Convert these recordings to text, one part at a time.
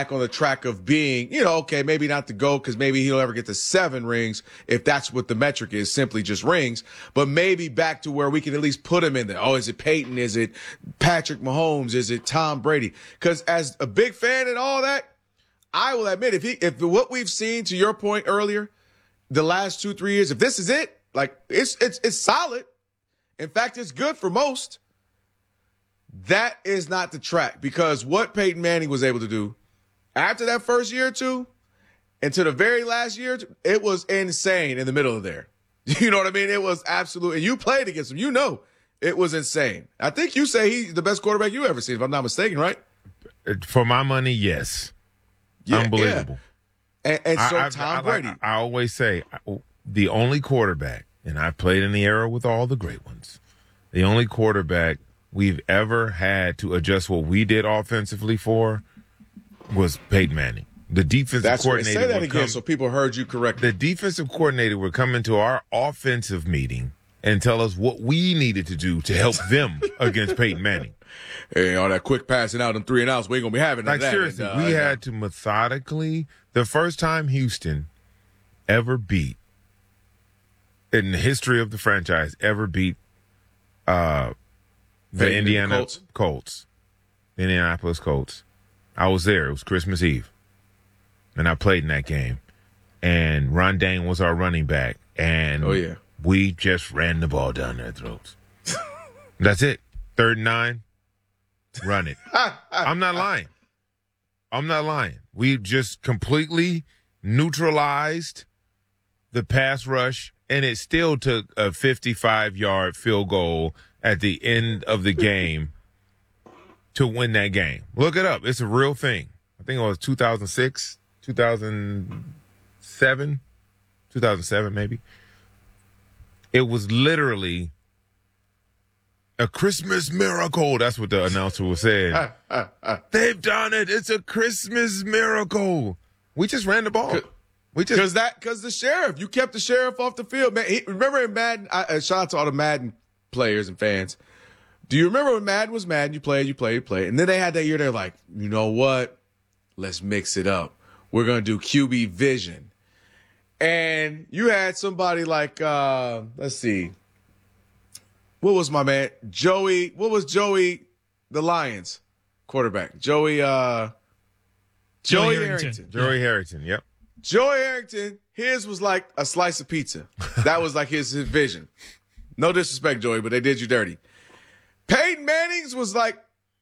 on the track of being, okay, maybe not the GOAT because maybe he'll ever get to 7 rings if that's what the metric is, simply just rings, but maybe back to where we can at least put him in there. Oh, is it Peyton? Is it Patrick Mahomes? Is it Tom Brady? Because as a big fan and all that, I will admit, if what we've seen, to your point earlier, the last 2-3 years, if this is it, like it's solid. In fact, it's good for most. That is not the track, because what Peyton Manning was able to do after that first year or two, and to the very last year, it was insane in the middle of there. You know what I mean? It was absolute. And you played against him. It was insane. I think you say he's the best quarterback you ever seen, if I'm not mistaken, right? For my money, yes. Yeah, unbelievable. Yeah. And so Tom Brady. I always say the only quarterback, and I've played in the era with all the great ones, the only quarterback we've ever had to adjust what we did offensively for was Peyton Manning. The defensive coordinator. Say that again so people heard you correctly. The defensive coordinator would come into our offensive meeting and tell us what we needed to do to help them against Peyton Manning. Hey, all that quick passing out and 3 and outs, we ain't gonna be having that. Seriously, we had to methodically. The first time Houston ever beat, in the history of the franchise, ever beat the Indiana Colts, the Indianapolis Colts. I was there. It was Christmas Eve. And I played in that game. And Ron Dane was our running back. And we just ran the ball down their throats. That's it. 3rd and 9. Run it. I'm not lying. We just completely neutralized the pass rush, and it still took a 55-yard field goal at the end of the game to win that game. Look it up. It's a real thing. I think it was 2006, 2007 maybe. It was literally a Christmas miracle. That's what the announcer was saying. They've done it. It's a Christmas miracle. We just ran the ball. Because the sheriff, you kept the sheriff off the field, man. Remember in Madden? Shout out to all the Madden players and fans. Do you remember when Madden was Madden? You played. And then they had that year, they're like, you know what? Let's mix it up. We're going to do QB vision. And you had somebody like, let's see. What was my man? What was Joey, the Lions quarterback? Joey Harrington. Joey Harrington, yep. Joey Harrington, his was like a slice of pizza. That was like his vision. No disrespect, Joey, but they did you dirty. Peyton Manning's was like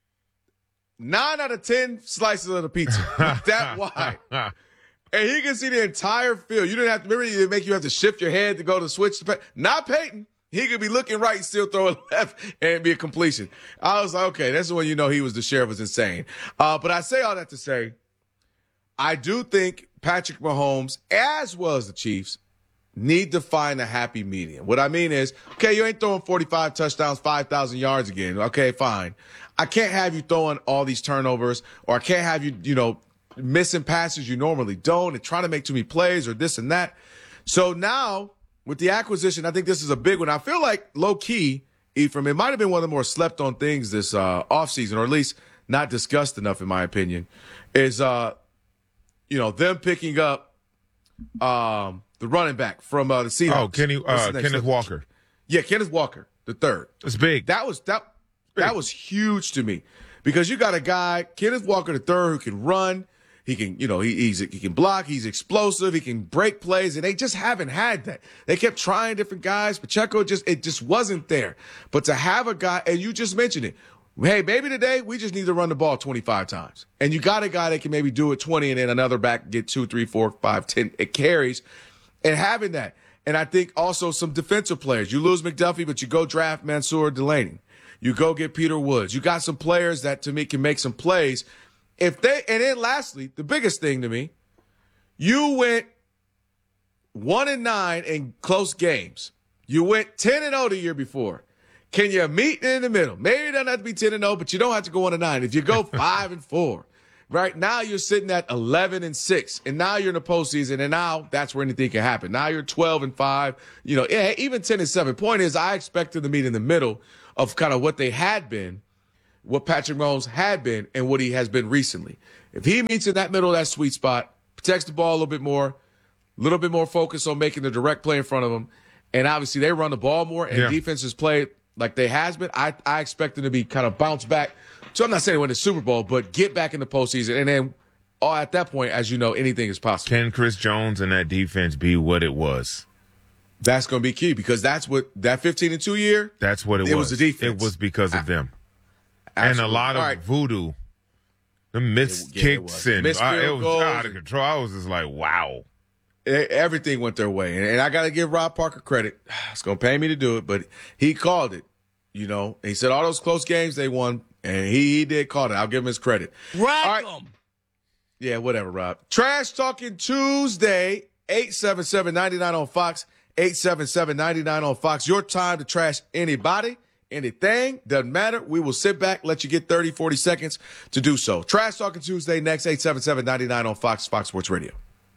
9 out of 10 slices of the pizza. That wide. And he can see the entire field. You didn't have to, remember, it make you have to shift your head to go to switch to not Peyton. He could be looking right and still throw it left and be a completion. I was like, okay, that's when you know he was the sheriff, was insane. But I say all that to say, I do think Patrick Mahomes, as well as the Chiefs, need to find a happy medium. What I mean is, okay, you ain't throwing 45 touchdowns, 5,000 yards again. Okay, fine. I can't have you throwing all these turnovers, or I can't have you, missing passes you normally don't and trying to make too many plays or this and that. So now, with the acquisition, I think this is a big one. I feel like low-key, Ephraim, it might have been one of the more slept-on things this offseason, or at least not discussed enough, in my opinion, is them picking up the running back from the Seahawks. Oh, Kenneth Walker. Yeah, Kenneth Walker, the third. It's big. That was huge to me, because you got a guy, Kenneth Walker the third, who can run. He can, he can block. He's explosive. He can break plays, and they just haven't had that. They kept trying different guys. Pacheco it just wasn't there. But to have a guy, and you just mentioned it. Hey, maybe today we just need to run the ball 25 times. And you got a guy that can maybe do it 20, and then another back get 2, 3, 4, 5, 10 it carries. And having that. And I think also some defensive players. You lose McDuffie, but you go draft Mansour Delaney. You go get Peter Woods. You got some players that, to me, can make some plays. And then lastly, the biggest thing to me, you went 1-9 in close games. You went 10-0 the year before. Can you meet in the middle? Maybe it doesn't have to be 10-0, but you don't have to go 1-9. If you go 5-4, right now you're sitting at 11-6, and now you're in the postseason, and now that's where anything can happen. Now you're 12-5, even 10-7. Point is, I expected to meet in the middle of kind of what they had been, what Patrick Mahomes had been, and what he has been recently. If he meets in that middle of that sweet spot, protects the ball a little bit more focus on making the direct play in front of him, and obviously they run the ball more and defenses play like they has been, I expect them to be kind of bounce back. So I'm not saying win the Super Bowl, but get back in the postseason. And then at that point, as you know, anything is possible. Can Chris Jones and that defense be what it was? That's going to be key because that's what that 15-2 year. That's what it was. It was the defense. It was because of them. Absolutely. And a lot of voodoo. The missed kicks and it was out of control. I was just like, wow. Everything went their way. And I got to give Rob Parker credit. It's going to pay me to do it, but he called it. You know, he said all those close games they won, and he did call it. I'll give him his credit. Rack him. Yeah, whatever, Rob. Trash Talking Tuesday, 877-99 on Fox, 877-99 on Fox. Your time to trash anybody, anything. Doesn't matter. We will sit back, let you get 30, 40 seconds to do so. Trash Talking Tuesday next, 877-99 on Fox Sports Radio.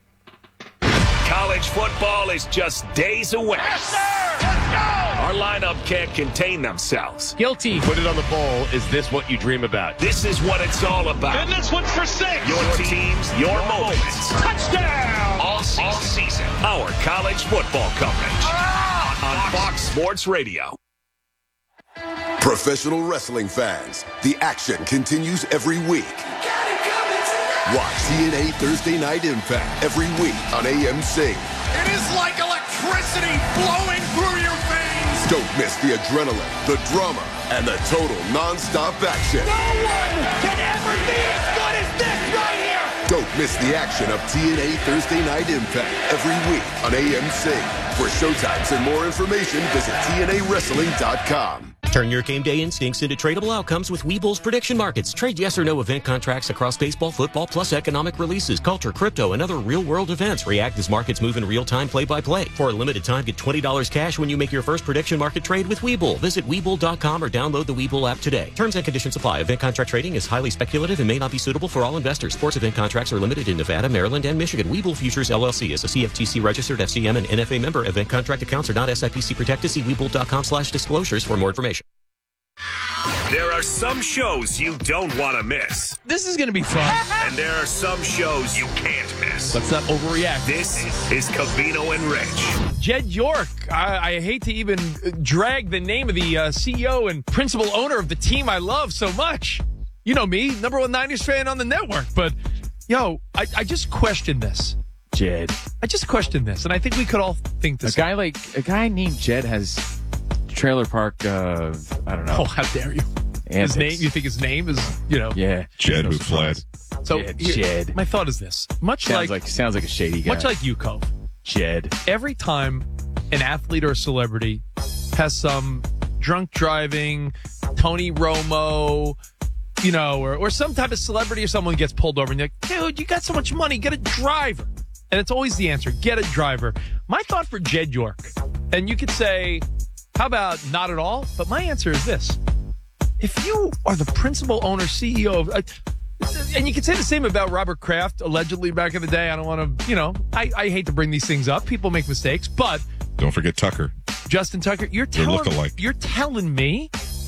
College football is just days away. Yes, sir! Let's go! Our lineup can't contain themselves. Guilty. Put it on the bowl. Is this what you dream about? This is what it's all about. And this one's for 6. Your teams, your moments. Touchdown! All season. Our college football coverage. On Fox Sports Radio. Professional wrestling fans, the action continues every week. Watch TNA Thursday Night Impact every week on AMC. It is like electricity flowing through your veins. Don't miss the adrenaline, the drama, and the total non-stop action. No one can ever be as good as this right here. Don't miss the action of TNA Thursday Night Impact every week on AMC. For showtimes and more information, visit TNAWrestling.com. Turn your game day instincts into tradable outcomes with Webull's prediction markets. Trade yes or no event contracts across baseball, football, plus economic releases, culture, crypto, and other real-world events. React as markets move in real time, play-by-play. For a limited time, get $20 cash when you make your first prediction market trade with Webull. Visit Webull.com or download the Webull app today. Terms and conditions apply. Event contract trading is highly speculative and may not be suitable for all investors. Sports event contracts are limited in Nevada, Maryland, and Michigan. Webull Futures, LLC is a CFTC registered FCM and NFA member. Event contract accounts are not SIPC protected. See Webull.com/disclosures for more information. There are some shows you don't want to miss. This is going to be fun. And there are some shows you can't miss. Let's not overreact. This is Covino and Rich. Jed York. I hate to even drag the name of the CEO and principal owner of the team I love so much. You know me, number one Niners fan on the network. But, I just question this. Jed. I just question this, and I think we could all think this. A guy named Jed has trailer park, I don't know. Oh, how dare you? Antics. His name, you think his name is, Yeah. Jed who fled. So Yeah, Jed. My thought is this. Sounds like a shady guy. Much like you, Cove. Jed. Every time an athlete or a celebrity has some drunk driving, Tony Romo, or some type of celebrity or someone gets pulled over and you're like, dude, you got so much money, get a driver. And it's always the answer, get a driver. My thought for Jed York, and you could say, how about not at all? But my answer is this. If you are the principal owner, CEO of, and you could say the same about Robert Kraft, allegedly back in the day. I don't want to, I hate to bring these things up. People make mistakes, but. Don't forget Tucker. Justin Tucker, you're telling me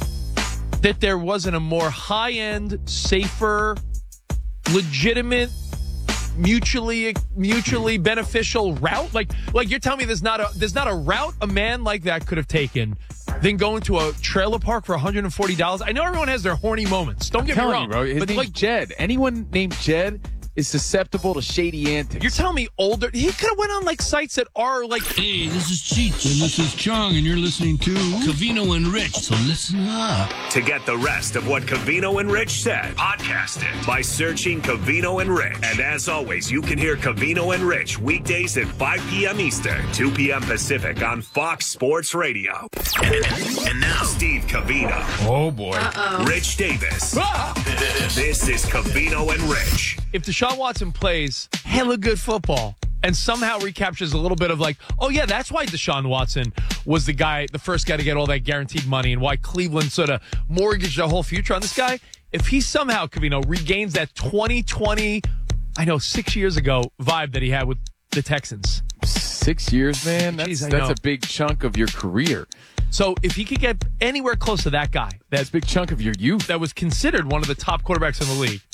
that there wasn't a more high-end, safer, legitimate, mutually beneficial route? Like you're telling me there's not a route a man like that could have taken than going to a trailer park for $140. I know everyone has their horny moments. Don't get me wrong. Bro, his name's Jed. Anyone named Jed is susceptible to shady antics. You're telling me older. He could have went on sites that are Hey, this is Cheech and this is Chong, and you're listening to Covino and Rich. So listen up. To get the rest of what Covino and Rich said, podcast it by searching Covino and Rich. And as always, you can hear Covino and Rich weekdays at 5 p.m. Eastern, 2 p.m. Pacific on Fox Sports Radio. And now, Steve Covino. Oh, boy. Rich Davis. This is Covino and Rich. If Deshaun Watson plays hella good football and somehow recaptures a little bit of oh yeah, that's why Deshaun Watson was the first guy to get all that guaranteed money and why Cleveland sort of mortgaged their whole future on this guy. If he somehow, Covino, regains that 2020, 6 years ago vibe that he had with the Texans. 6 years, man? That's a big chunk of your career. So if he could get anywhere close to that guy, that's a big chunk of your youth. That was considered one of the top quarterbacks in the league.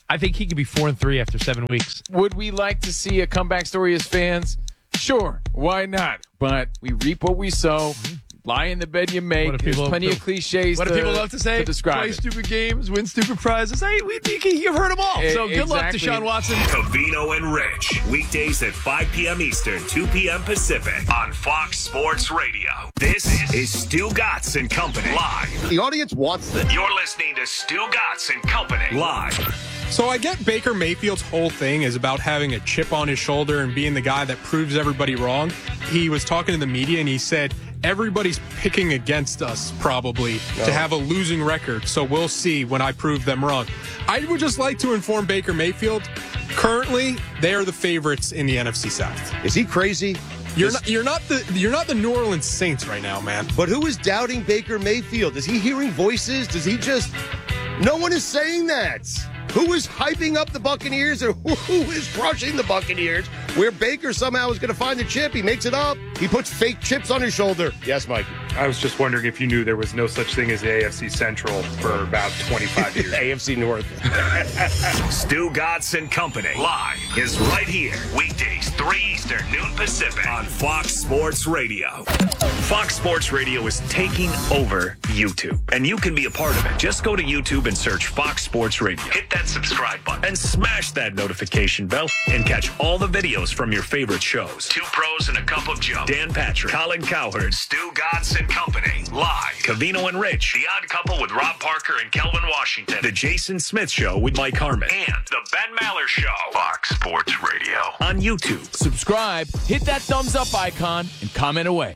I think he could be 4-3 after 7 weeks. Would we like to see a comeback story as fans? Sure, why not? But we reap what we sow. Lie in the bed you make. There's plenty of cliches. What do people love to say? To describe Play it. stupid games, win stupid prizes. Hey, you've heard them all. So good luck to Sean Watson. Covino and Rich. Weekdays at 5 p.m. Eastern, 2 p.m. Pacific on Fox Sports Radio. This is Stu Gatz and Company live. The audience wants this. You're listening to Stu Gatz and Company live. So I get Baker Mayfield's whole thing is about having a chip on his shoulder and being the guy that proves everybody wrong. He was talking to the media and he said, everybody's picking against us probably to have a losing record. So we'll see when I prove them wrong. I would just like to inform Baker Mayfield, currently they are the favorites in the NFC South. Is he crazy? You're not the New Orleans Saints right now, man. But who is doubting Baker Mayfield? Is he hearing voices? Does he just... No one is saying that. Who is hyping up the Buccaneers or who is crushing the Buccaneers? Where Baker somehow is going to find the chip. He makes it up. He puts fake chips on his shoulder. Yes, Mike. I was just wondering if you knew there was no such thing as the AFC Central for about 25 years. AFC North. Stu Gatz and Company live is right here. Weekdays, 3 Eastern, noon Pacific on Fox Sports Radio. Fox Sports Radio is taking over YouTube, and you can be a part of it. Just go to YouTube and search Fox Sports Radio. Hit that subscribe button and smash that notification bell and catch all the videos from your favorite shows. Two Pros and a Cup of Joe. Dan Patrick, Colin Cowherd, Stu Gatz and Company. Live. Covino and Rich. The Odd Couple with Rob Parker and Kelvin Washington. The Jason Smith Show with Mike Harmon. And The Ben Maller Show. Fox Sports Radio. On YouTube. Subscribe, hit that thumbs up icon, and comment away.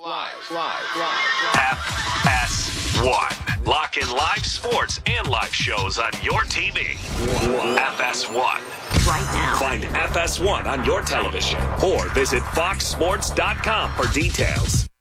FS1. Lock in live sports and live shows on your TV. FS1. Right now. Find FS1 on your television or visit foxsports.com for details.